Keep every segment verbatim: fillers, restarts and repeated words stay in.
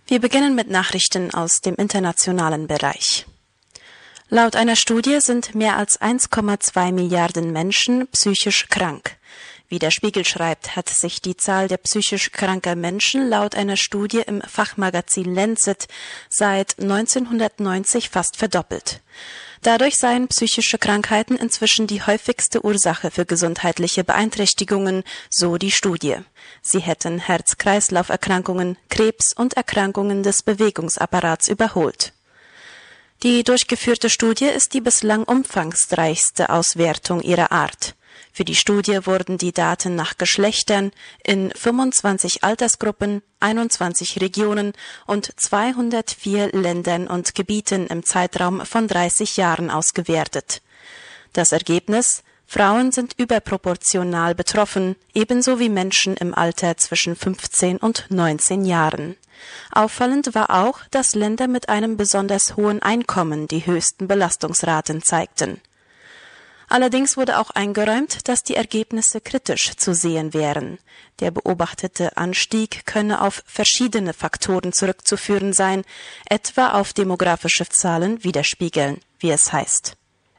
Wir beginnen mit Nachrichten aus dem internationalen Bereich. Laut einer Studie sind mehr als eins Komma zwei Milliarden Menschen psychisch krank. Wie der Spiegel schreibt, hat sich die Zahl der psychisch kranken Menschen laut einer Studie im Fachmagazin Lancet seit neunzehnhundertneunzig fast verdoppelt. Dadurch seien psychische Krankheiten inzwischen die häufigste Ursache für gesundheitliche Beeinträchtigungen, so die Studie. Sie hätten Herz-Kreislauf-Erkrankungen, Krebs und Erkrankungen des Bewegungsapparats überholt. Die durchgeführte Studie ist die bislang umfangreichste Auswertung ihrer Art. Für die Studie wurden die Daten nach Geschlechtern in fünfundzwanzig Altersgruppen, einundzwanzig Regionen und zweihundertvier Ländern und Gebieten im Zeitraum von dreißig Jahren ausgewertet. Das Ergebnis: Frauen sind überproportional betroffen, ebenso wie Menschen im Alter zwischen fünfzehn und neunzehn Jahren. Auffallend war auch, dass Länder mit einem besonders hohen Einkommen die höchsten Belastungsraten zeigten. Allerdings wurde auch eingeräumt, dass die Ergebnisse kritisch zu sehen wären. Der beobachtete Anstieg könne auf verschiedene Faktoren zurückzuführen sein, etwa auf demografische Zahlen widerspiegeln, wie es heißt.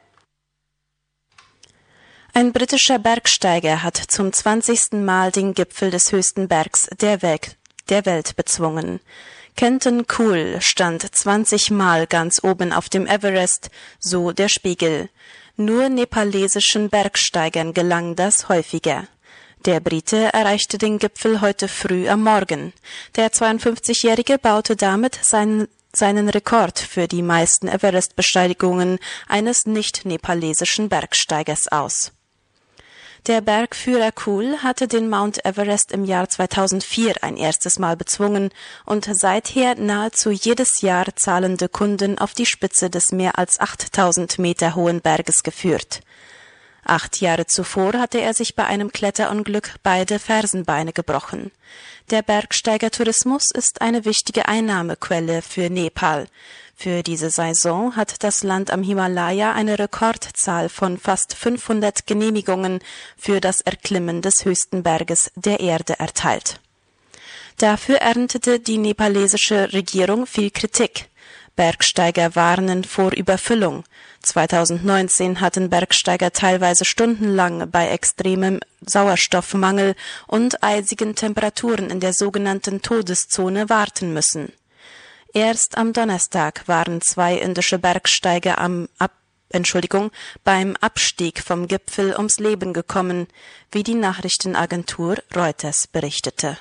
Ein britischer Bergsteiger hat zum zwanzigsten Mal den Gipfel des höchsten Bergs der Welt, der Welt bezwungen. Kenton Cool stand zwanzig Mal ganz oben auf dem Everest, so der Spiegel. Nur nepalesischen Bergsteigern gelang das häufiger. Der Brite erreichte den Gipfel heute früh am Morgen. Der zweiundfünfzigjährige baute damit seinen, seinen Rekord für die meisten Everest-Besteigungen eines nicht-nepalesischen Bergsteigers aus. Der Bergführer Cool hatte den Mount Everest im Jahr zweitausendvier ein erstes Mal bezwungen und seither nahezu jedes Jahr zahlende Kunden auf die Spitze des mehr als achttausend Meter hohen Berges geführt. Acht Jahre zuvor hatte er sich bei einem Kletterunglück beide Fersenbeine gebrochen. Der Bergsteigertourismus ist eine wichtige Einnahmequelle für Nepal. Für diese Saison hat das Land am Himalaya eine Rekordzahl von fast fünfhundert Genehmigungen für das Erklimmen des höchsten Berges der Erde erteilt. Dafür erntete die nepalesische Regierung viel Kritik. Bergsteiger warnen vor Überfüllung. zweitausendneunzehn hatten Bergsteiger teilweise stundenlang bei extremem Sauerstoffmangel und eisigen Temperaturen in der sogenannten Todeszone warten müssen. Erst am Donnerstag waren zwei indische Bergsteiger am Ab Entschuldigung, beim Abstieg vom Gipfel ums Leben gekommen, wie die Nachrichtenagentur Reuters berichtete.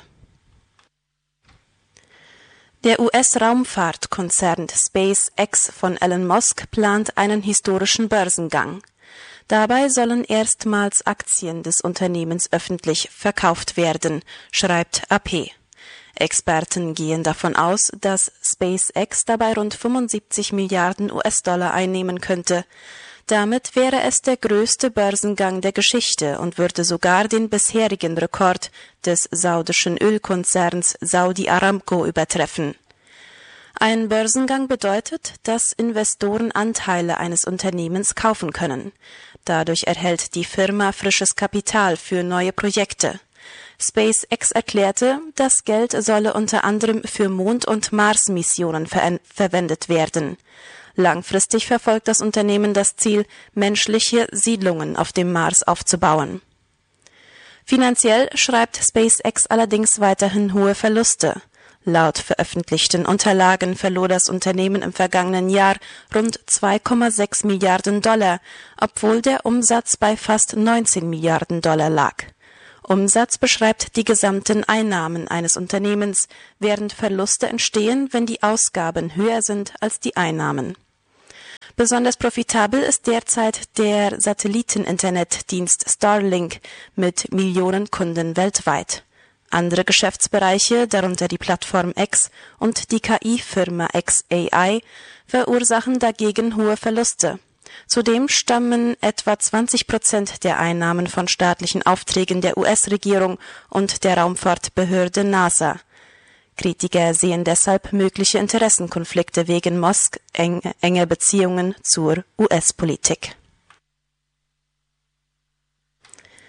Der U S-Raumfahrtkonzern SpaceX von Elon Musk plant einen historischen Börsengang. Dabei sollen erstmals Aktien des Unternehmens öffentlich verkauft werden, schreibt A P. Experten gehen davon aus, dass SpaceX dabei rund fünfundsiebzig Milliarden U S-Dollar einnehmen könnte. Damit wäre es der größte Börsengang der Geschichte und würde sogar den bisherigen Rekord des saudischen Ölkonzerns Saudi Aramco übertreffen. Ein Börsengang bedeutet, dass Investoren Anteile eines Unternehmens kaufen können. Dadurch erhält die Firma frisches Kapital für neue Projekte. SpaceX erklärte, das Geld solle unter anderem für Mond- und Mars-Missionen ver- verwendet werden. Langfristig verfolgt das Unternehmen das Ziel, menschliche Siedlungen auf dem Mars aufzubauen. Finanziell schreibt SpaceX allerdings weiterhin hohe Verluste. Laut veröffentlichten Unterlagen verlor das Unternehmen im vergangenen Jahr rund zwei Komma sechs Milliarden Dollar, obwohl der Umsatz bei fast neunzehn Milliarden Dollar lag. Umsatz beschreibt die gesamten Einnahmen eines Unternehmens, während Verluste entstehen, wenn die Ausgaben höher sind als die Einnahmen. Besonders profitabel ist derzeit der Satelliten-Internetdienst Starlink mit Millionen Kunden weltweit. Andere Geschäftsbereiche, darunter die Plattform X und die K I-Firma X A I, verursachen dagegen hohe Verluste. Zudem stammen etwa zwanzig Prozent der Einnahmen von staatlichen Aufträgen der U S-Regierung und der Raumfahrtbehörde NASA. Kritiker sehen deshalb mögliche Interessenkonflikte wegen Musk eng, enge Beziehungen zur U S-Politik.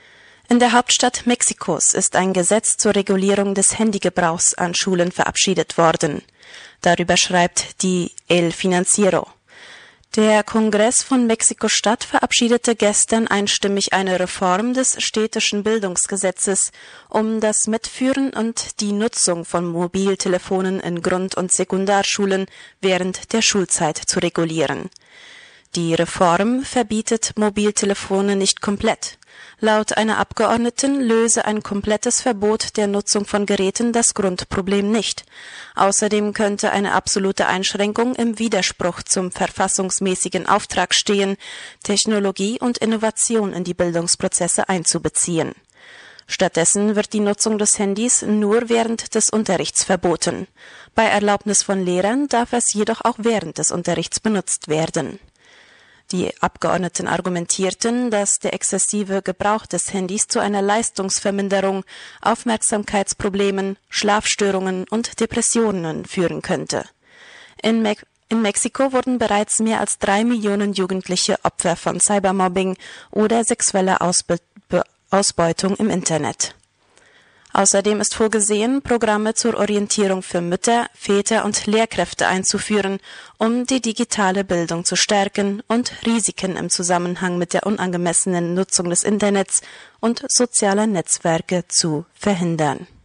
In der Hauptstadt Mexikos ist ein Gesetz zur Regulierung des Handygebrauchs an Schulen verabschiedet worden. Darüber schreibt die El Financiero. Der Kongress von Mexiko-Stadt verabschiedete gestern einstimmig eine Reform des städtischen Bildungsgesetzes, um das Mitführen und die Nutzung von Mobiltelefonen in Grund- und Sekundarschulen während der Schulzeit zu regulieren. Die Reform verbietet Mobiltelefone nicht komplett. Laut einer Abgeordneten löse ein komplettes Verbot der Nutzung von Geräten das Grundproblem nicht. Außerdem könnte eine absolute Einschränkung im Widerspruch zum verfassungsmäßigen Auftrag stehen, Technologie und Innovation in die Bildungsprozesse einzubeziehen. Stattdessen wird die Nutzung des Handys nur während des Unterrichts verboten. Bei Erlaubnis von Lehrern darf es jedoch auch während des Unterrichts benutzt werden. Die Abgeordneten argumentierten, dass der exzessive Gebrauch des Handys zu einer Leistungsverminderung, Aufmerksamkeitsproblemen, Schlafstörungen und Depressionen führen könnte. In, Me- in Mexiko wurden bereits mehr als drei Millionen Jugendliche Opfer von Cybermobbing oder sexueller Ausbe- Be- Ausbeutung im Internet. Außerdem ist vorgesehen, Programme zur Orientierung für Mütter, Väter und Lehrkräfte einzuführen, um die digitale Bildung zu stärken und Risiken im Zusammenhang mit der unangemessenen Nutzung des Internets und sozialer Netzwerke zu verhindern.